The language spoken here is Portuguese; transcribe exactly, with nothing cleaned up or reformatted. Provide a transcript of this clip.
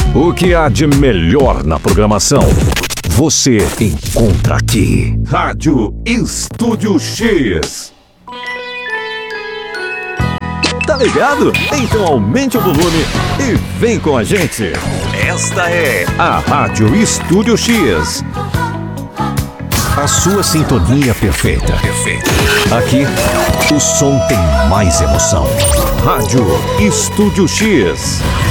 O que há de melhor na programação, você encontra aqui. Rádio Estúdio X. Tá ligado? Então aumente o volume e vem com a gente. Esta é a Rádio Estúdio X. A sua sintonia perfeita. Perfeita. Aqui, o som tem mais emoção. Rádio Estúdio X.